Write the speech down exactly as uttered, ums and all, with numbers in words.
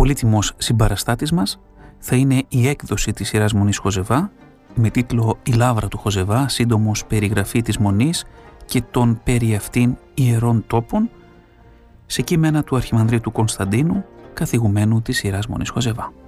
πολύτιμος συμπαραστάτης μας θα είναι η έκδοση της Ιεράς Μονής Χοζεβά με τίτλο «Η Λαύρα του Χοζεβά, σύντομος περιγραφή της Μονής και των περί αυτήν ιερών τόπων», σε κείμενα του Αρχιμανδρίτου Κωνσταντίνου, καθηγουμένου της Ιεράς Μονής Χοζεβά.